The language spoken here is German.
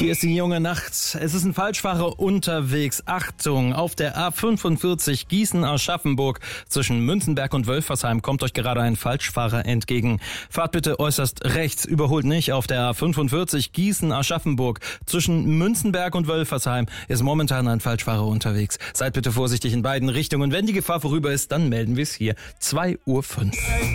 Hier ist die junge Nacht. Es ist ein Falschfahrer unterwegs. Achtung, auf der A45 Gießen-Aschaffenburg zwischen Münzenberg und Wölfersheim kommt euch gerade ein Falschfahrer entgegen. Fahrt bitte äußerst rechts, überholt nicht. Auf der A45 Gießen-Aschaffenburg zwischen Münzenberg und Wölfersheim ist momentan ein Falschfahrer unterwegs. Seid bitte vorsichtig in beiden Richtungen. Wenn die Gefahr vorüber ist, dann melden wir es hier. 2:05 Uhr.